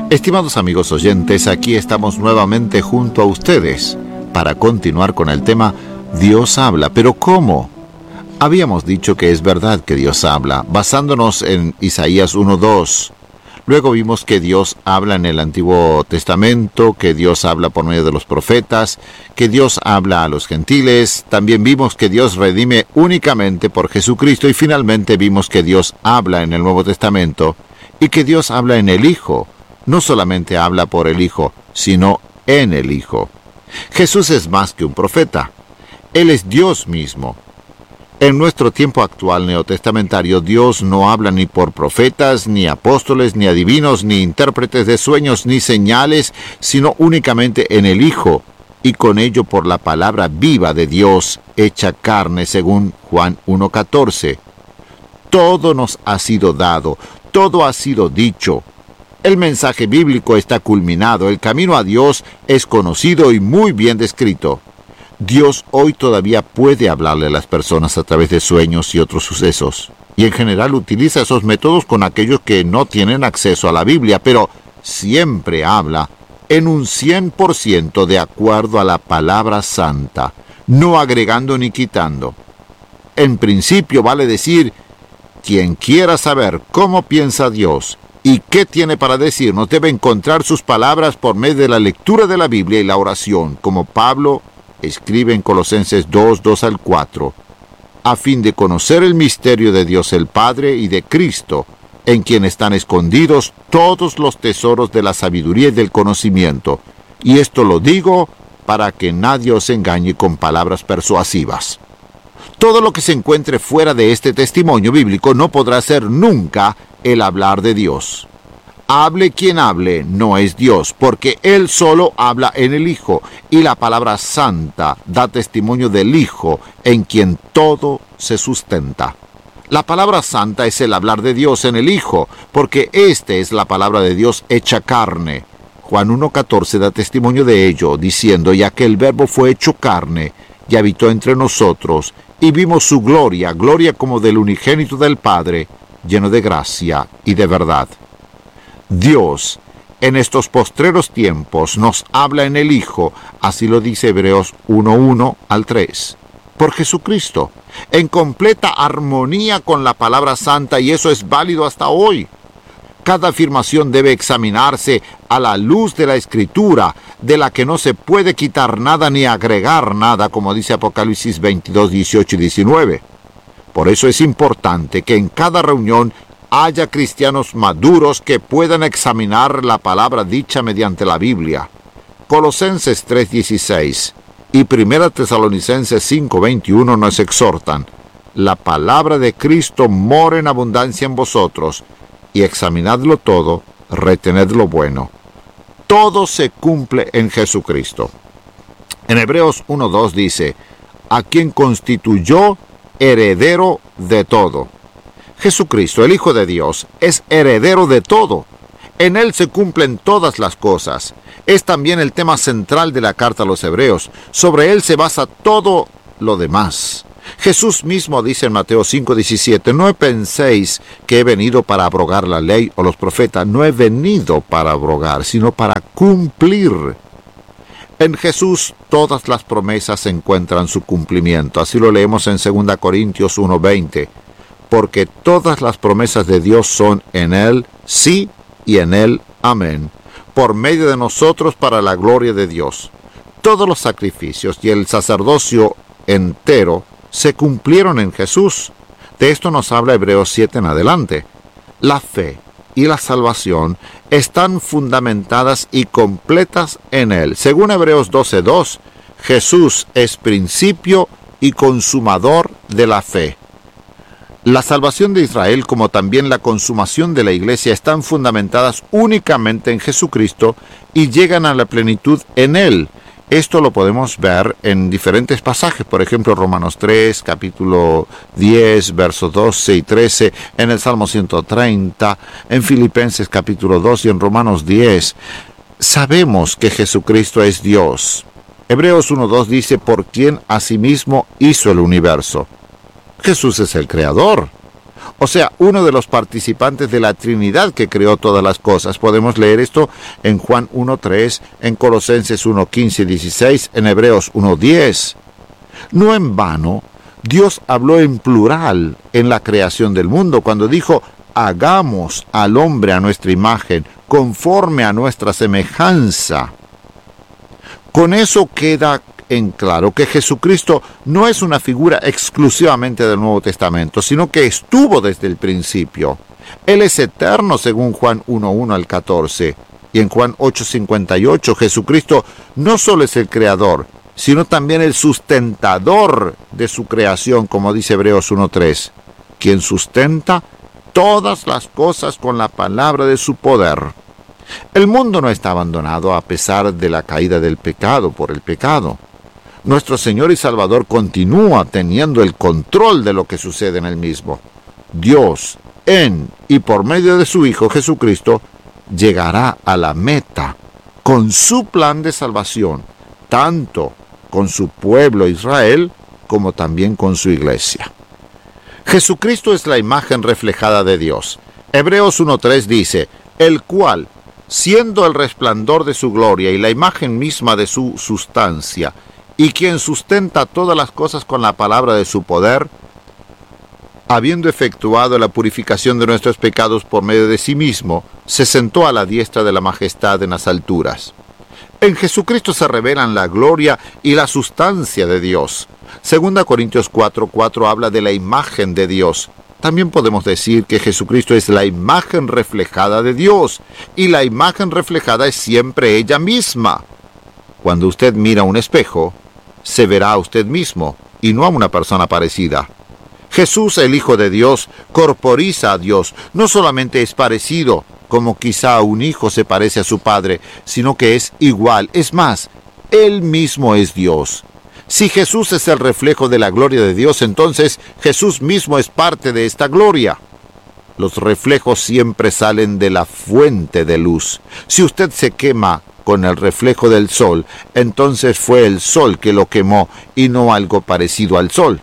Estimados amigos oyentes, aquí estamos nuevamente junto a ustedes para continuar con el tema Dios habla. ¿Pero cómo? Habíamos dicho que es verdad que Dios habla, basándonos en Isaías 1:2. Luego vimos que Dios habla en el Antiguo Testamento, que Dios habla por medio de los profetas, que Dios habla a los gentiles. También vimos que Dios redime únicamente por Jesucristo y finalmente vimos que Dios habla en el Nuevo Testamento y que Dios habla en el Hijo. No solamente habla por el Hijo, sino en el Hijo. Jesús es más que un profeta. Él es Dios mismo. En nuestro tiempo actual neotestamentario, Dios no habla ni por profetas, ni apóstoles, ni adivinos, ni intérpretes de sueños, ni señales, sino únicamente en el Hijo, y con ello por la palabra viva de Dios, hecha carne, según Juan 1:14. Todo nos ha sido dado, todo ha sido dicho. El mensaje bíblico está culminado, el camino a Dios es conocido y muy bien descrito. Dios hoy todavía puede hablarle a las personas a través de sueños y otros sucesos, y en general utiliza esos métodos con aquellos que no tienen acceso a la Biblia, pero siempre habla en un 100% de acuerdo a la palabra santa, no agregando ni quitando. En principio vale decir, quien quiera saber cómo piensa Dios y qué tiene para decirnos debe encontrar sus palabras por medio de la lectura de la Biblia y la oración, como Pablo escribe en Colosenses 2:2-4, a fin de conocer el misterio de Dios el Padre y de Cristo, en quien están escondidos todos los tesoros de la sabiduría y del conocimiento. Y esto lo digo para que nadie os engañe con palabras persuasivas. Todo lo que se encuentre fuera de este testimonio bíblico no podrá ser nunca el hablar de Dios. Hable quien hable, no es Dios, porque Él solo habla en el Hijo, y la palabra santa da testimonio del Hijo, en quien todo se sustenta. La palabra santa es el hablar de Dios en el Hijo, porque esta es la palabra de Dios hecha carne. Juan 1:14 da testimonio de ello, diciendo, ya que el Verbo fue hecho carne, y habitó entre nosotros, y vimos su gloria, gloria como del unigénito del Padre, lleno de gracia y de verdad. Dios, en estos postreros tiempos, nos habla en el Hijo, así lo dice Hebreos 1:1-3, por Jesucristo, en completa armonía con la palabra santa, y eso es válido hasta hoy. Cada afirmación debe examinarse a la luz de la Escritura, de la que no se puede quitar nada ni agregar nada, como dice Apocalipsis 22:18-19. Por eso es importante que en cada reunión haya cristianos maduros que puedan examinar la palabra dicha mediante la Biblia. Colosenses 3:16 y 1 Tesalonicenses 5:21 nos exhortan: la palabra de Cristo mora en abundancia en vosotros, y examinadlo todo, retened lo bueno. Todo se cumple en Jesucristo. En Hebreos 1:2 dice, a quien constituyó heredero de todo. Jesucristo, el Hijo de Dios, es heredero de todo. En Él se cumplen todas las cosas. Es también el tema central de la carta a los Hebreos. Sobre Él se basa todo lo demás. Jesús mismo dice en Mateo 5:17, no penséis que he venido para abrogar la ley o los profetas. No he venido para abrogar, sino para cumplir. En Jesús todas las promesas encuentran su cumplimiento. Así lo leemos en 2 Corintios 1:20. Porque todas las promesas de Dios son en Él, sí, y en Él, amén, por medio de nosotros para la gloria de Dios. Todos los sacrificios y el sacerdocio entero se cumplieron en Jesús. De esto nos habla Hebreos 7 en adelante. La fe y la salvación están fundamentadas y completas en Él. Según Hebreos 12:2, Jesús es principio y consumador de la fe. La salvación de Israel, como también la consumación de la Iglesia, están fundamentadas únicamente en Jesucristo y llegan a la plenitud en Él. Esto lo podemos ver en diferentes pasajes, por ejemplo, Romanos 3, capítulo 10, versos 12 y 13, en el Salmo 130, en Filipenses capítulo 2 y en Romanos 10. Sabemos que Jesucristo es Dios. Hebreos 1:2 dice, por quien asimismo hizo el universo. Jesús es el Creador. O sea, uno de los participantes de la Trinidad que creó todas las cosas. Podemos leer esto en Juan 1:3, en Colosenses 1:15 y 16, en Hebreos 1:10. No en vano, Dios habló en plural en la creación del mundo cuando dijo: hagamos al hombre a nuestra imagen, conforme a nuestra semejanza. Con eso queda en claro que Jesucristo no es una figura exclusivamente del Nuevo Testamento, sino que estuvo desde el principio. Él es eterno según Juan 1:1 al 14. Y en Juan 8:58, Jesucristo no solo es el creador, sino también el sustentador de su creación, como dice Hebreos 1:3, quien sustenta todas las cosas con la palabra de su poder. El mundo no está abandonado a pesar de la caída del pecado por el pecado. Nuestro Señor y Salvador continúa teniendo el control de lo que sucede en el mismo. Dios, en y por medio de su Hijo Jesucristo, llegará a la meta con su plan de salvación, tanto con su pueblo Israel como también con su iglesia. Jesucristo es la imagen reflejada de Dios. Hebreos 1:3 dice: el cual, siendo el resplandor de su gloria y la imagen misma de su sustancia, y quien sustenta todas las cosas con la palabra de su poder, habiendo efectuado la purificación de nuestros pecados por medio de sí mismo, se sentó a la diestra de la majestad en las alturas. En Jesucristo se revelan la gloria y la sustancia de Dios. 2 Corintios 4:4 habla de la imagen de Dios. También podemos decir que Jesucristo es la imagen reflejada de Dios, y la imagen reflejada es siempre ella misma. Cuando usted mira un espejo, se verá a usted mismo y no a una persona parecida. Jesús, el Hijo de Dios, corporiza a Dios. No solamente es parecido, como quizá un hijo se parece a su padre, sino que es igual. Es más, Él mismo es Dios. Si Jesús es el reflejo de la gloria de Dios, entonces Jesús mismo es parte de esta gloria. Los reflejos siempre salen de la fuente de luz. Si usted se quema con el reflejo del sol, entonces fue el sol que lo quemó y no algo parecido al sol.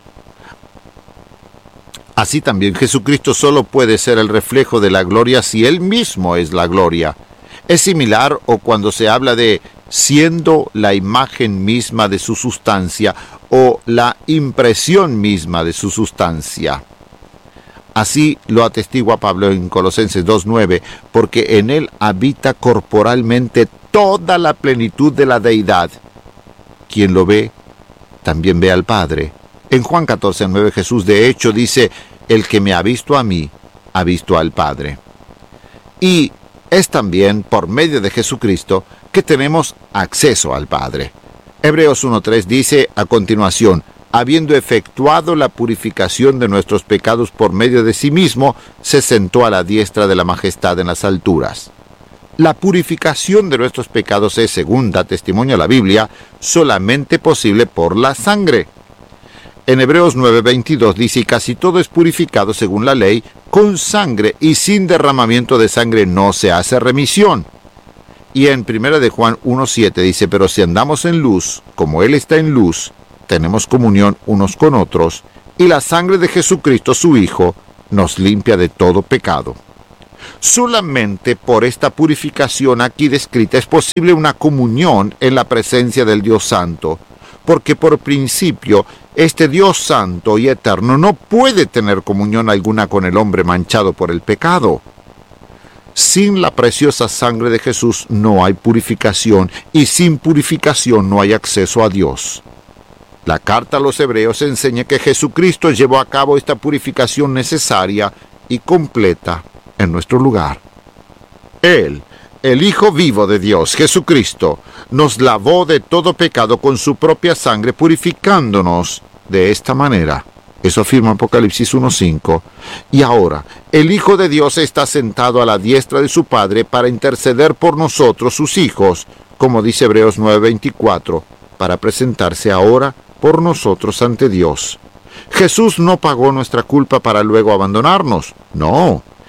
Así también Jesucristo solo puede ser el reflejo de la gloria si Él mismo es la gloria. Es similar o cuando se habla de siendo la imagen misma de su sustancia o la impresión misma de su sustancia. Así lo atestigua Pablo en Colosenses 2:9, porque en Él habita corporalmente toda la plenitud de la deidad. Quien lo ve, también ve al Padre. En Juan 14:9 Jesús de hecho dice: el que me ha visto a mí, ha visto al Padre. Y es también por medio de Jesucristo que tenemos acceso al Padre. Hebreos 1:3 dice a continuación: habiendo efectuado la purificación de nuestros pecados por medio de sí mismo, se sentó a la diestra de la majestad en las alturas. La purificación de nuestros pecados es, según da testimonio la Biblia, solamente posible por la sangre. En Hebreos 9:22 dice: y casi todo es purificado según la ley, con sangre, y sin derramamiento de sangre no se hace remisión. Y en 1 de Juan 1:7 dice: pero si andamos en luz, como Él está en luz, tenemos comunión unos con otros, y la sangre de Jesucristo, su Hijo, nos limpia de todo pecado. Solamente por esta purificación aquí descrita es posible una comunión en la presencia del Dios Santo, porque por principio este Dios Santo y Eterno no puede tener comunión alguna con el hombre manchado por el pecado. Sin la preciosa sangre de Jesús no hay purificación, y sin purificación no hay acceso a Dios. La carta a los Hebreos enseña que Jesucristo llevó a cabo esta purificación necesaria y completa en nuestro lugar. Él, el Hijo vivo de Dios, Jesucristo, nos lavó de todo pecado con su propia sangre, purificándonos de esta manera. Eso afirma Apocalipsis 1:5. Y ahora, el Hijo de Dios está sentado a la diestra de su Padre para interceder por nosotros, sus hijos, como dice Hebreos 9:24, para presentarse ahora por nosotros ante Dios. Jesús no pagó nuestra culpa para luego abandonarnos. No.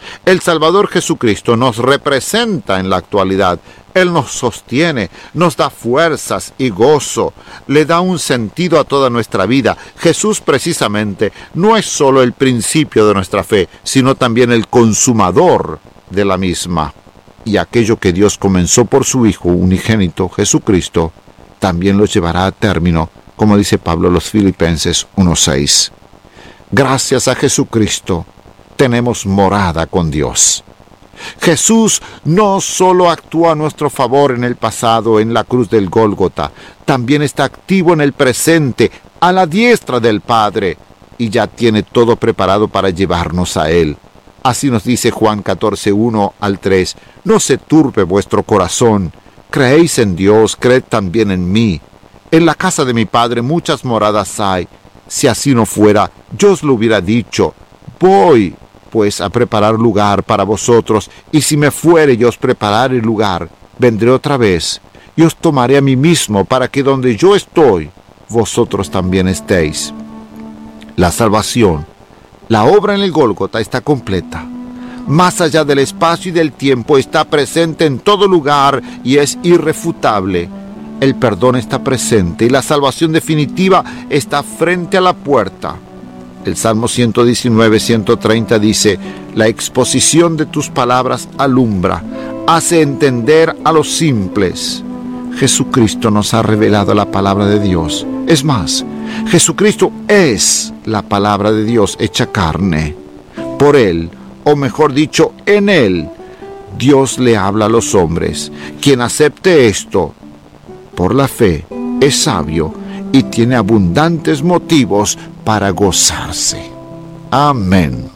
El Salvador Jesucristo nos representa en la actualidad. Él nos sostiene, nos da fuerzas y gozo, le da un sentido a toda nuestra vida. Jesús precisamente no es solo el principio de nuestra fe, sino también el consumador de la misma. Y aquello que Dios comenzó por su Hijo unigénito, Jesucristo, también lo llevará a término, como dice Pablo a los Filipenses 1:6. Gracias a Jesucristo, tenemos morada con Dios. Jesús no solo actuó a nuestro favor en el pasado, en la cruz del Gólgota, también está activo en el presente, a la diestra del Padre, y ya tiene todo preparado para llevarnos a Él. Así nos dice Juan 14:1-3, no se turbe vuestro corazón, creéis en Dios, creed también en mí. En la casa de mi Padre muchas moradas hay, si así no fuera, yo os lo hubiera dicho. Voy pues a preparar lugar para vosotros, y si me fuere y os preparare lugar, vendré otra vez, y os tomaré a mí mismo, para que donde yo estoy, vosotros también estéis. La salvación, la obra en el Gólgota está completa. Más allá del espacio y del tiempo, está presente en todo lugar y es irrefutable. El perdón está presente y la salvación definitiva está frente a la puerta. El Salmo 119-130 dice, la exposición de tus palabras alumbra, hace entender a los simples. Jesucristo nos ha revelado la palabra de Dios. Es más, Jesucristo es la palabra de Dios hecha carne. Por Él, o mejor dicho, en Él, Dios le habla a los hombres. Quien acepte esto por la fe es sabio y tiene abundantes motivos para gozarse. Amén.